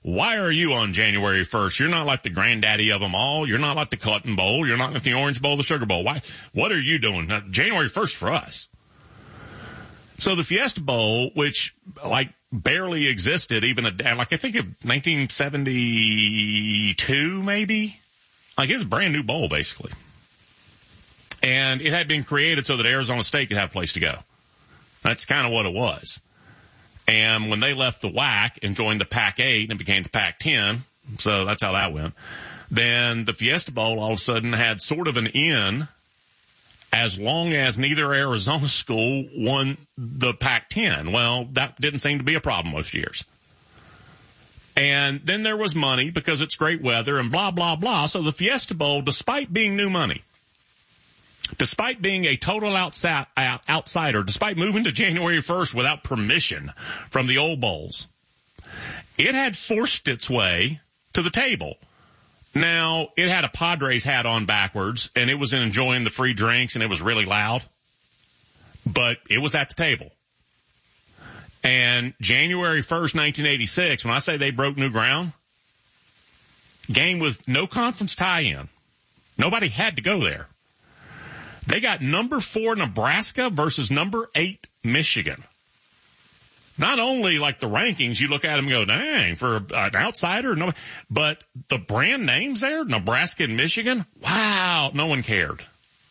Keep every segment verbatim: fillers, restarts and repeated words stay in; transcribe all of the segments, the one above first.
why are you on January first? You're not like the granddaddy of them all. You're not like the Cotton Bowl. You're not like the Orange Bowl, the Sugar Bowl. Why? What are you doing? Now, January first for us. So the Fiesta Bowl, which like barely existed even a, like I think of nineteen seventy-two maybe, like it was a brand new bowl basically. And it had been created so that Arizona State could have a place to go. That's kind of what it was. And when they left the W A C and joined the Pac eight and it became the Pac ten, so that's how that went, then the Fiesta Bowl all of a sudden had sort of an in as long as neither Arizona school won the Pac ten. Well, that didn't seem to be a problem most years. And then there was money because it's great weather and blah, blah, blah. So the Fiesta Bowl, despite being new money, despite being a total outside, outsider, despite moving to January first without permission from the old bowls, it had forced its way to the table. Now, it had a Padres hat on backwards, and it was enjoying the free drinks, and it was really loud, but it was at the table. And January first, nineteen eighty-six, when I say they broke new ground, game with no conference tie-in. Nobody had to go there. They got number four Nebraska versus number eight Michigan. Not only like the rankings, you look at them and go, dang, for an outsider, no, but the brand names there, Nebraska and Michigan, wow, no one cared.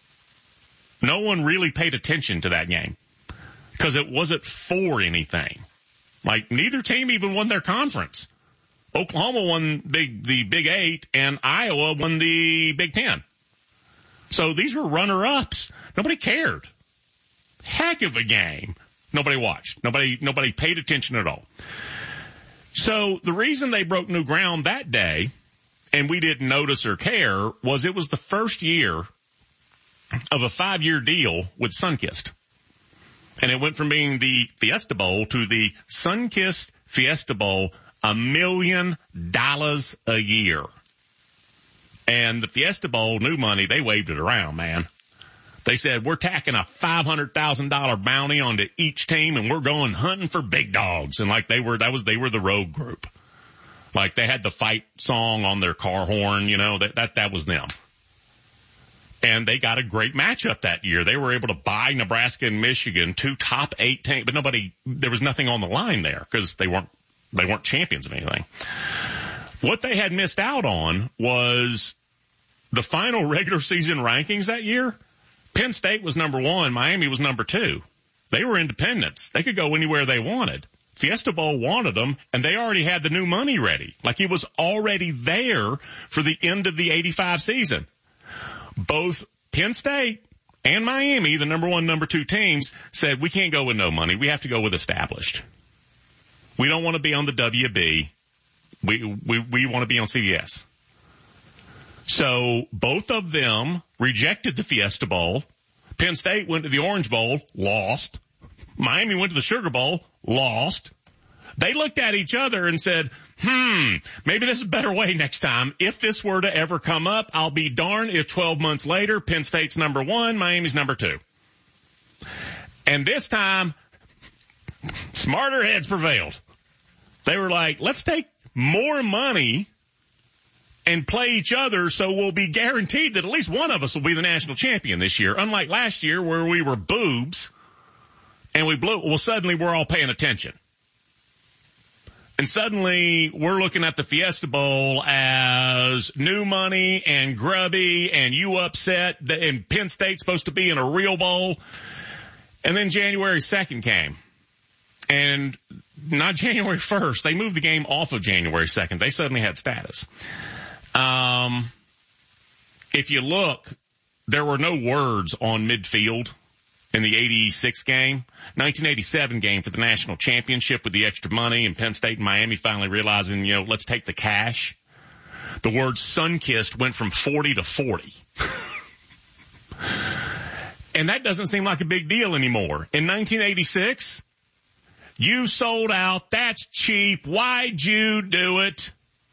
No one really paid attention to that game because it wasn't for anything. Like neither team even won their conference. Oklahoma won big, the Big Eight and Iowa won the Big Ten. So these were runner-ups. Nobody cared. Heck of a game. Nobody watched. Nobody, nobody paid attention at all. So the reason they broke new ground that day, and we didn't notice or care, was it was the first year of a five-year deal with Sunkist. And it went from being the Fiesta Bowl to the Sunkist Fiesta Bowl, a million dollars a year. And the Fiesta Bowl, new money, they waved it around, man. They said, we're tacking a five hundred thousand dollars bounty onto each team and we're going hunting for big dogs. And like they were, that was, they were the road group. Like they had the fight song on their car horn, you know, that, that, that was them. And they got a great matchup that year. They were able to buy Nebraska and Michigan, two top eight teams, but nobody, there was nothing on the line there because they weren't, they weren't champions of anything. What they had missed out on was the final regular season rankings that year. Penn State was number one. Miami was number two. They were independents. They could go anywhere they wanted. Fiesta Bowl wanted them, and they already had the new money ready. Like it was already there for the end of the eighty-five season. Both Penn State and Miami, the number one, number two teams, said we can't go with no money. We have to go with established. We don't want to be on the W B. We, we, we want to be on C B S. So both of them rejected the Fiesta Bowl. Penn State went to the Orange Bowl, lost. Miami went to the Sugar Bowl, lost. They looked at each other and said, hmm, maybe this is a better way next time. If this were to ever come up, I'll be darned if twelve months later, Penn State's number one, Miami's number two. And this time, smarter heads prevailed. They were like, let's take more money and play each other so we'll be guaranteed that at least one of us will be the national champion this year. Unlike last year where we were boobs and we blew, well, suddenly we're all paying attention. And suddenly we're looking at the Fiesta Bowl as new money and grubby and you upset and Penn State's supposed to be in a real bowl. And then January second came. And not January first. They moved the game off of January second. They suddenly had status. Um, if you look, there were no words on midfield in the eighty-six game. nineteen eighty-seven game for the national championship with the extra money and Penn State and Miami finally realizing, you know, let's take the cash. The word Sunkist went from forty to forty. And that doesn't seem like a big deal anymore. In nineteen eighty-six, you sold out. That's cheap. Why'd you do it?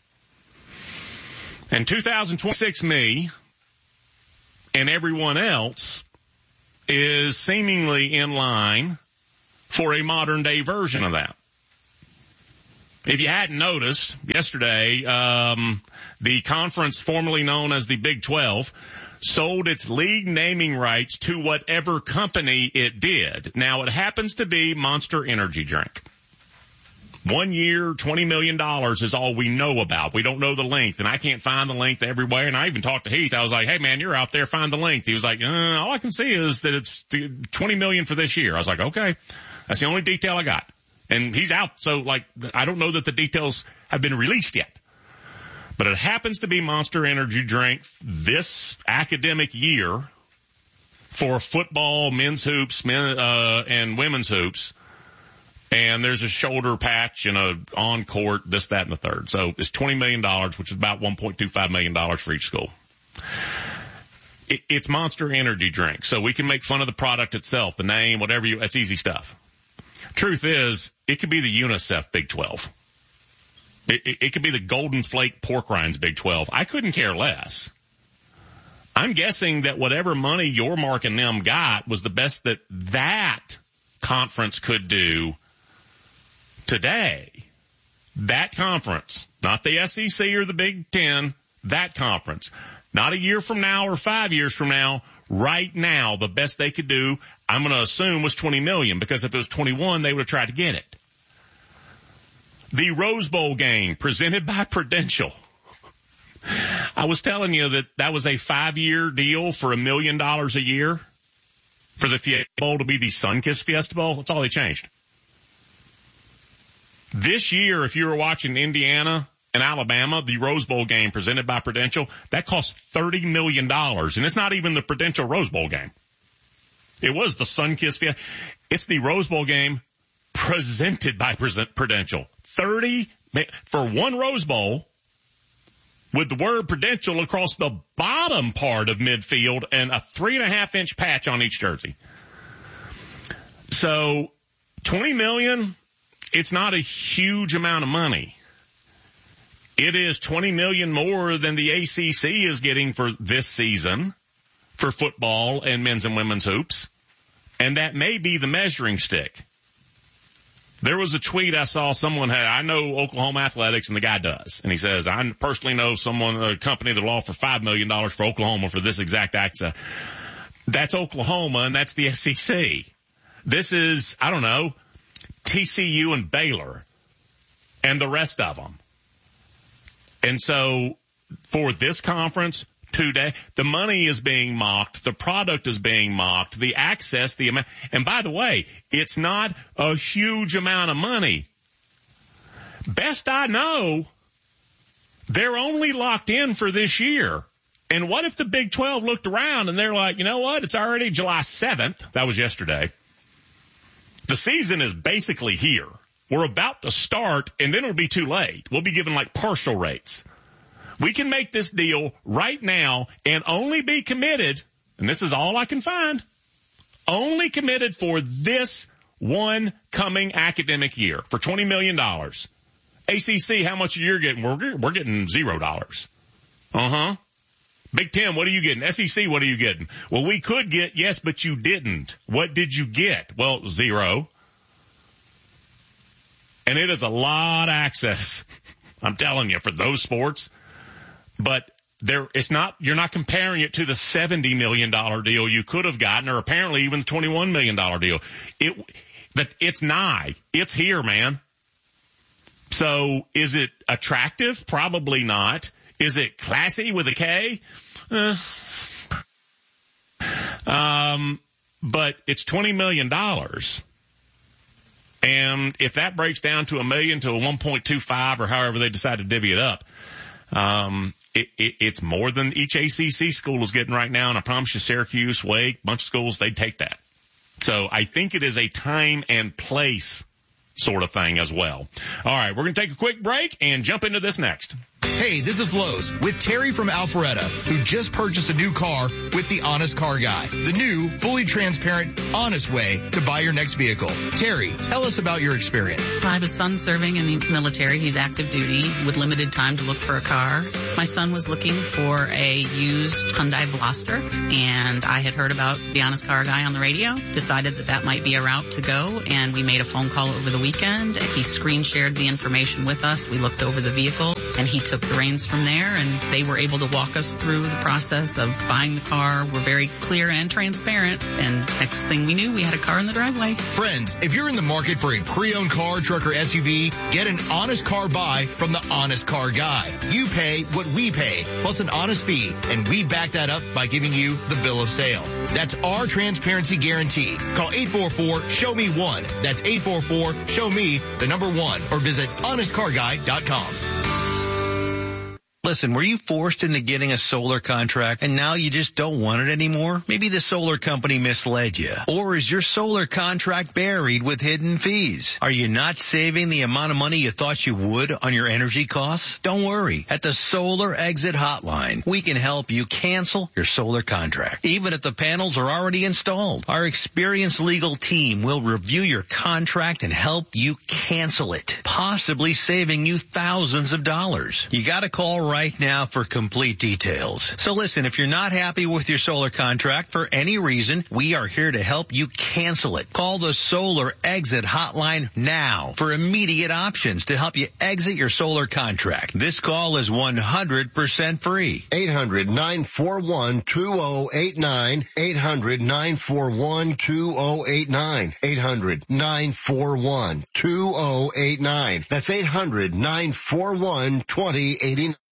And two thousand twenty-six, me and everyone else is seemingly in line for a modern day version of that. If you hadn't noticed, yesterday, um, the conference formerly known as the Big twelve sold its league naming rights to whatever company it did. Now, it happens to be Monster Energy Drink. One year, twenty million dollars is all we know about. We don't know the length, and I can't find the length everywhere. And I even talked to Heath. I was like, hey, man, you're out there. Find the length. He was like, uh, all I can see is that it's twenty million dollars for this year. I was like, okay. That's the only detail I got. And he's out, so, like, I don't know that the details have been released yet. But it happens to be Monster Energy Drink this academic year for football, men's hoops, men, uh, and women's hoops. And there's a shoulder patch and a on-court, this, that, and the third. So it's twenty million dollars, which is about one point two five million dollars for each school. It, it's Monster Energy Drink. So we can make fun of the product itself, the name, whatever you, that's easy stuff. Truth is, it could be the UNICEF Big twelve. It, it, it could be the Golden Flake Pork Rinds Big twelve. I couldn't care less. I'm guessing that whatever money your Mark and them got was the best that that conference could do today. That conference, not the S E C or the Big Ten, that conference. Not a year from now or five years from now. Right now, the best they could do, I'm going to assume, was twenty million, because if it was twenty-one, they would have tried to get it. The Rose Bowl game presented by Prudential. I was telling you that that was a five-year deal for a million dollars a year for the Fiesta Bowl to be the Sunkist Fiesta Bowl. That's all they changed. This year, if you were watching Indiana and Alabama, the Rose Bowl game presented by Prudential, that cost thirty million dollars. And it's not even the Prudential Rose Bowl game. It was the Sunkist Fiesta. It's the Rose Bowl game presented by Prudential. thirty for one Rose Bowl with the word Prudential across the bottom part of midfield and a three and a half inch patch on each jersey. So twenty million, it's not a huge amount of money. It is twenty million more than the A C C is getting for this season for football and men's and women's hoops. And that may be the measuring stick. There was a tweet I saw someone had, I know Oklahoma Athletics, and the guy does. And he says, I personally know someone, a company that will offer five million dollars for Oklahoma for this exact access. That's Oklahoma, and that's the S E C. This is, I don't know, T C U and Baylor and the rest of them. And so for this conference today, the money is being mocked. The product is being mocked. The access, the amount. And by the way, it's not a huge amount of money. Best I know, they're only locked in for this year. And what if the Big twelve looked around and they're like, you know what? It's already July seventh. That was yesterday. The season is basically here. We're about to start, and then it'll be too late. We'll be given like partial rates. We can make this deal right now and only be committed, and this is all I can find, only committed for this one coming academic year for twenty million dollars. A C C, how much are you getting? We're, we're getting zero dollars. Uh-huh. Big Ten, what are you getting? S E C, what are you getting? Well, we could get, yes, but you didn't. What did you get? Well, zero. And it is a lot of access, I'm telling you, for those sports. But there, it's not, you're not comparing it to the seventy million dollars deal you could have gotten, or apparently even the twenty-one million dollars deal. It, that it's nigh. It's here, man. So is it attractive? Probably not. Is it classy with a K? Uh, um, but it's twenty million dollars. And if that breaks down to a million to a one point two five or however they decide to divvy it up, um, it, it, it's more than each A C C school is getting right now. And I promise you, Syracuse, Wake, bunch of schools, they'd take that. So I think it is a time and place sort of thing as well. All right, we're going to take a quick break and jump into this next. Hey, this is Lowe's with Terry from Alpharetta, who just purchased a new car with the Honest Car Guy, the new, fully transparent, honest way to buy your next vehicle. Terry, tell us about your experience. I have a son serving in the military. He's active duty with limited time to look for a car. My son was looking for a used Hyundai Veloster, and I had heard about the Honest Car Guy on the radio, decided that that might be a route to go, and we made a phone call over the weekend. He screen shared the information with us. We looked over the vehicle, and he took the reins from there, and they were able to walk us through the process of buying the car. We're very clear and transparent, and next thing we knew, we had a car in the driveway. Friends, if you're in the market for a pre-owned car, truck, or S U V, get an honest car buy from the Honest Car Guy. You pay what we pay, plus an honest fee, and we back that up by giving you the bill of sale. That's our transparency guarantee. Call eight four four, show me one. That's eight four four, show me the number one, or visit honest car guy dot com. Listen, were you forced into getting a solar contract and now you just don't want it anymore? Maybe the solar company misled you. Or is your solar contract buried with hidden fees? Are you not saving the amount of money you thought you would on your energy costs? Don't worry. At the Solar Exit Hotline, we can help you cancel your solar contract, even if the panels are already installed. Our experienced legal team will review your contract and help you cancel it, possibly saving you thousands of dollars. You got to call right right now for complete details. So listen, if you're not happy with your solar contract for any reason, we are here to help you cancel it. Call the Solar Exit Hotline now for immediate options to help you exit your solar contract. This call is one hundred percent free. eight hundred, nine four one, two oh eight nine. eight hundred, nine four one, two oh eight nine. eight hundred, nine four one, two oh eight nine. That's eight hundred, nine four one, two oh eight nine.